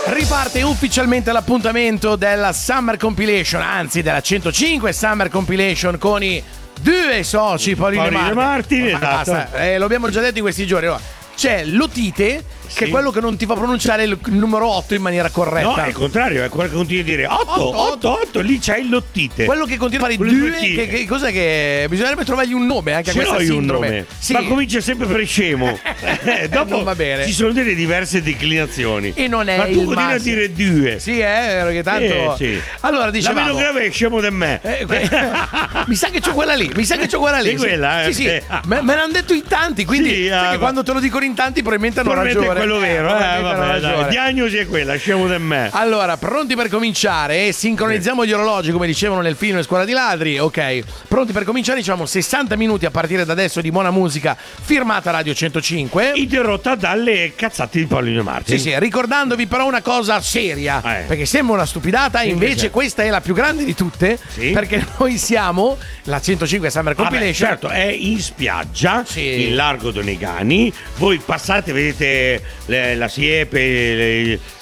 Riparte ufficialmente l'appuntamento della Summer Compilation, anzi della 105 Summer Compilation con i due soci Paolino e Martin. Esatto. Lo abbiamo già detto in questi giorni. C'è l'Otite, che è quello che non ti fa pronunciare il numero 8 in maniera corretta. No, è il contrario, è quello che continua a dire 8, lì c'è il Lottite. Quello che continua a fare due, che cos'è che bisognerebbe trovargli un nome anche a questa sindrome. Un nome. Sì. Ma comincia sempre per scemo. Dopo non va bene. Ci sono delle diverse declinazioni. E non è ma tu il continui a dire due. Sì, perché tanto. Sì. Allora dicevamo. La meno grave è scemo di me. Mi sa che c'ho quella lì. È quella, Sì. Me l'hanno detto in tanti, quindi sai che quando te lo dicono in tanti probabilmente hanno ragione. È quello vero, vabbè, dai. Diagnosi è quella, scemo di me. Allora, pronti per cominciare? Sincronizziamo gli orologi come dicevano nel film Scuola di Ladri. Ok, pronti per cominciare? Diciamo 60 minuti a partire da adesso di buona musica firmata Radio 105, interrotta dalle cazzate di Paolino Martin. Sì, ricordandovi però una cosa seria, perché sembra una stupidata, invece questa è la più grande di tutte, perché noi siamo la 105 Summer Compilation. Certo, è in spiaggia, in Largo Donegani. Voi passate, vedete la siepe,